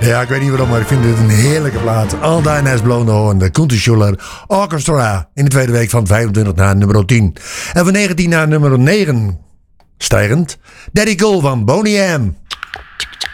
Ja, ik weet niet waarom, maar ik vind dit een heerlijke plaat. All Thine Has Blown the Horn, de Kunstenschuller Orchestra. In de tweede week van 25 naar nummer 10. En van 19 naar nummer 9 stijgend. Daddy Cool van Boney M.